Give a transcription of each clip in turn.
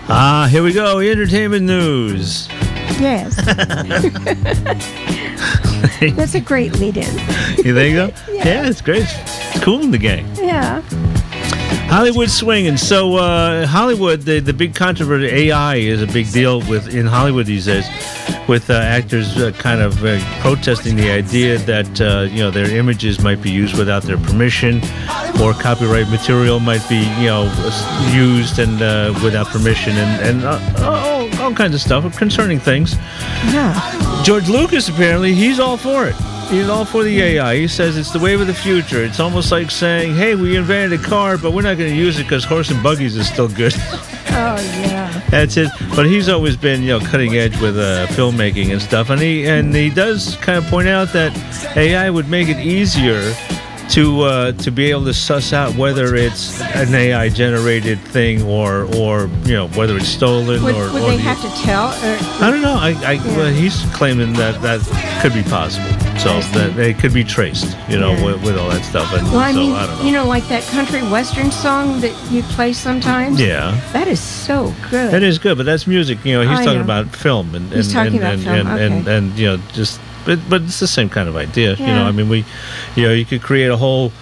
Here we go. Entertainment news. Yes. That's a great lead-in. You think so? Yeah, it's great. It's cool in the gang. Yeah. Hollywood swinging. So Hollywood, the big controversy, AI is a big deal in Hollywood these days, with actors kind of protesting the idea that their images might be used without their permission, or copyright material might be used and without permission, and all kinds of stuff concerning things. Yeah. George Lucas, apparently, he's all for it. He's all for the AI. He says it's the wave of the future. It's almost like saying, hey, we invented a car, but we're not going to use it because horse and buggies is still good. Oh, yeah. That's it. But he's always been, cutting edge with filmmaking and stuff. And he does kind of point out that AI would make it easier to be able to suss out whether it's an AI generated thing or whether it's stolen Would or they have to tell? I don't know. Well, he's claiming that could be possible, so that they could be traced, with all that stuff. And well, I mean, I don't know. Like that country western song that you play sometimes. Yeah, that is so good. That is good, but that's music. He's talking about film and he's talking about film. And just. But it's the same kind of idea, Yeah. I mean, you could create a whole,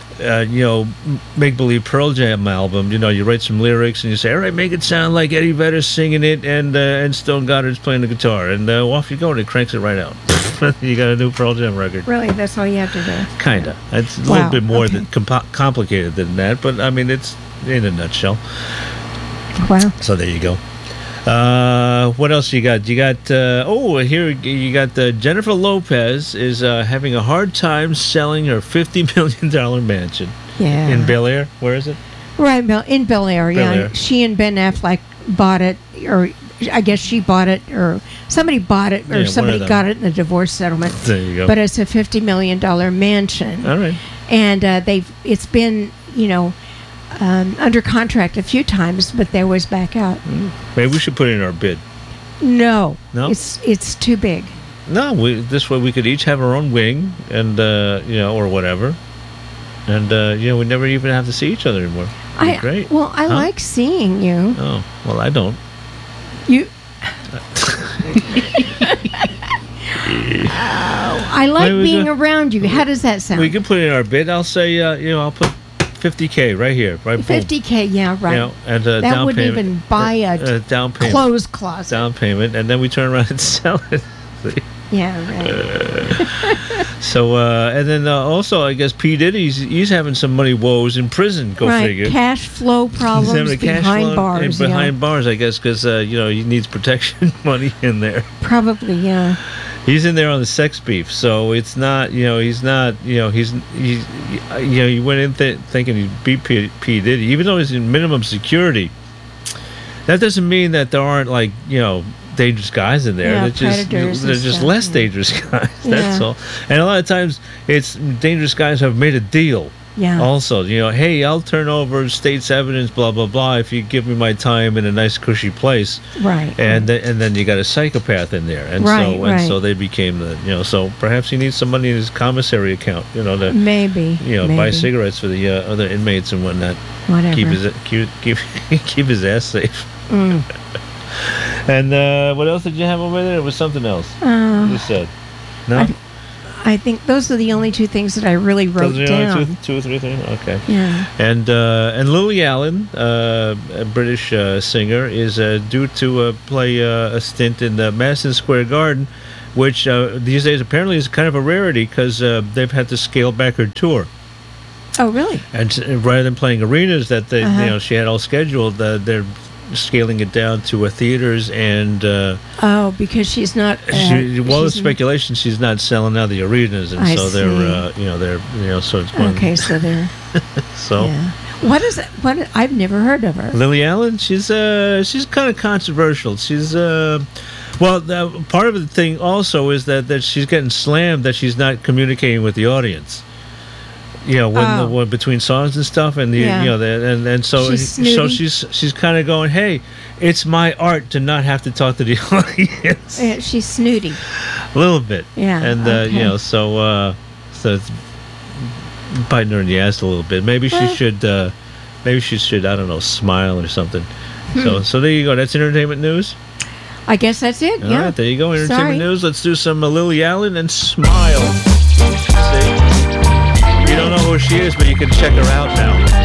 make-believe Pearl Jam album. You write some lyrics and you say, all right, make it sound like Eddie Vedder singing it and Stone Goddard's playing the guitar, and off you go, and it cranks it right out. You got a new Pearl Jam record. Really, that's all you have to do. Kinda. It's a little bit more complicated than that, but I mean, it's in a nutshell. Wow. So there you go. What else you got? You got here you got Jennifer Lopez is having a hard time selling her $50 million mansion. Yeah. In Bel Air. Where is it? Right, in Bel Air. Bel Yeah. Air. She and Ben Affleck bought it, or I guess she bought it, or somebody bought it, or somebody got it in a divorce settlement. There you go. But it's a $50 million mansion. All right. And it's been under contract a few times, but they always back out. Maybe we should put in our bid. No, No? it's too big. No, this way we could each have our own wing, and or whatever, and we never even have to see each other anymore. It'd be great. Well, I like seeing you. Oh, well, I don't. You. I like being around you. How does that sound? We can put in our bid. I'll say, I'll put $50K right here, right? $50K, yeah, right. And that down wouldn't payment, even buy a down payment, clothes closet. Down payment, and then we turn around and sell it. Yeah, right. So, and then also, I guess P. Diddy's he's having some money woes in prison. Go figure. Cash flow problems behind bars. Behind bars, I guess, because he needs protection money in there. Probably, yeah. He's in there on the sex beef, so it's not, he's not, he went in thinking he'd beat P. Diddy, even though he's in minimum security. That doesn't mean that there aren't dangerous guys in there. Yeah, they're just less dangerous guys. That's all. And a lot of times, it's dangerous guys who have made a deal. Yeah. Also, hey, I'll turn over state's evidence, blah blah blah, if you give me my time in a nice cushy place. Right. And then you got a psychopath in there, and so they became the So perhaps he needs some money in his commissary account, to maybe buy cigarettes for the other inmates and whatnot. Whatever. Keep his ass safe. And what else did you have over there? It was something else. You said no. I think those are the only two things that I really wrote down. Only two or three things? Okay. Yeah. And Lily Allen, a British singer, is due to play a stint in the Madison Square Garden, which these days apparently is kind of a rarity because they've had to scale back her tour. Oh, really? And rather than playing arenas that she had all scheduled, they're scaling it down to theaters and because she's not the speculation she's not selling out the arenas, and so they're so it's one. Okay, so they're so yeah. What is it? What I've never heard of her. Lily Allen, she's kind of controversial. She's part of the thing also is that she's getting slammed that she's not communicating with the audience. When between songs and stuff, and so she's kind of going, hey, it's my art to not have to talk to the audience. Yeah, she's snooty. A little bit. Yeah. And so it's biting her in the ass a little bit. Maybe she should Maybe she should, I don't know, smile or something. So there you go. That's entertainment news. I guess that's it. All yeah. right, there you go. Entertainment Sorry. news. Let's do some Lily Allen and smile. See? You don't know who she is, but you can check her out now.